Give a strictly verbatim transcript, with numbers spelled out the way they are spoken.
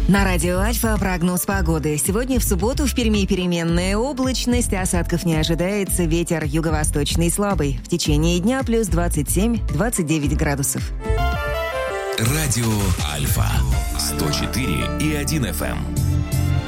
На радио Альфа прогноз погоды. Сегодня в субботу в Перми переменная облачность, осадков не ожидается, ветер юго-восточный слабый. В течение дня плюс двадцать семь - двадцать девять градусов. Радио Альфа сто четыре и один эф эм.